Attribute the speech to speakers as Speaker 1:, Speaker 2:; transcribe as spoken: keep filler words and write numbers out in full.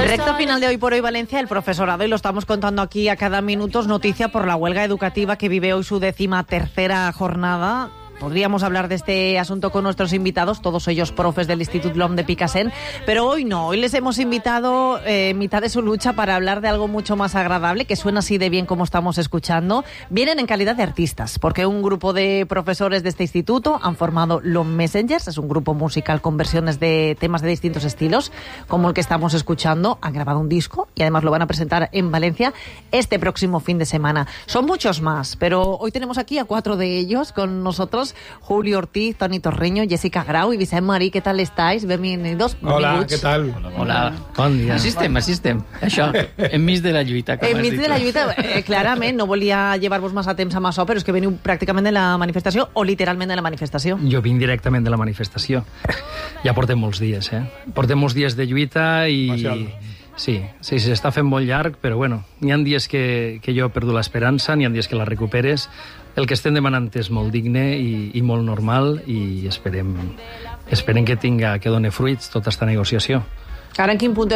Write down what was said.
Speaker 1: Recta final de Hoy por Hoy Valencia, el profesorado, y lo estamos contando aquí a cada minuto, es noticia por la huelga educativa que vive hoy su décima tercera jornada. Podríamos hablar de este asunto con nuestros invitados, todos ellos profes del Institut L O M de Picassent, pero hoy no. Hoy les hemos invitado eh, en mitad de su lucha para hablar de algo mucho más agradable, que suena así de bien como estamos escuchando. Vienen en calidad de artistas, porque un grupo de profesores de este instituto han formado Los Messengers, es un grupo musical con versiones de temas de distintos estilos, como el que estamos escuchando. Han grabado un disco y además lo van a presentar en Valencia este próximo fin de semana. Son muchos más, pero hoy tenemos aquí a cuatro de ellos con nosotros. Julio Ortiz, Toni Torreño, Jessica Grau y Vicent Marí. ¿Qué tal estáis? Bienvenidos.
Speaker 2: Hola, ¿qué tal?
Speaker 3: Hola, hola. Bon dia. Així estem, així estem. Això, enmig de la lluita.
Speaker 1: Enmig de la lluita, eh, clarament, no volia llevar-vos massa temps amb això, però és que veniu pràcticament de la manifestació o literalment de la manifestació.
Speaker 2: Jo vinc directament de la manifestació. Ja portem molts dies, eh? Portem molts dies de lluita i... Sí, sí, s'està fent molt llarg, però bueno, n'hi ha dies que, que jo he perdut l'esperança, n'hi ha dies que la recuperes. El que estem demanant és molt digne i, i molt normal i esperem, esperem que tinga, que doni fruits tota aquesta negociació.
Speaker 1: Ara en quin punt